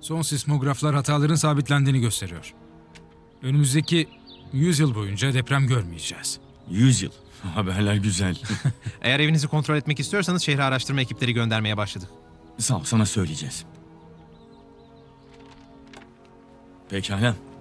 Son sismograflar hataların sabitlendiğini gösteriyor. Önümüzdeki 100 yıl boyunca deprem görmeyeceğiz. 100 yıl. Haberler güzel. Eğer evinizi kontrol etmek istiyorsanız şehre araştırma ekipleri göndermeye başladık. Sağ ol, sana söyleyeceğiz. Pekala.